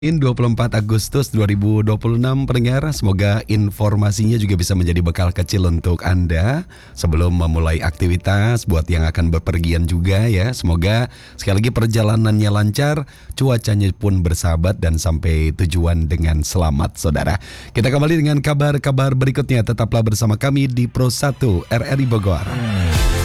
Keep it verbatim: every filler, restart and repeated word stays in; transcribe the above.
In dua puluh empat Agustus dua ribu dua puluh enam pendengar, semoga informasinya juga bisa menjadi bekal kecil untuk Anda sebelum memulai aktivitas buat yang akan bepergian juga ya. Semoga sekali lagi perjalanannya lancar, cuacanya pun bersahabat dan sampai tujuan dengan selamat saudara. Kita kembali dengan kabar-kabar berikutnya, tetaplah bersama kami di Pro satu R R I Bogor.